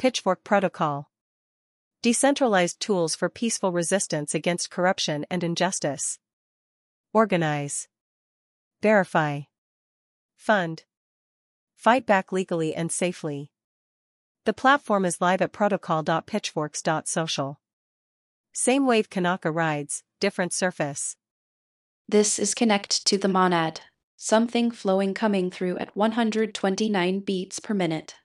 Pitchfork Protocol. Decentralized tools for peaceful resistance against corruption and injustice. Organize. Verify. Fund. Fight back legally and safely. The platform is live at protocol.pitchforks.social. Same wave Kanaka rides, different surface. This is Connect to the Monad. Something flowing coming through at 129 beats per minute.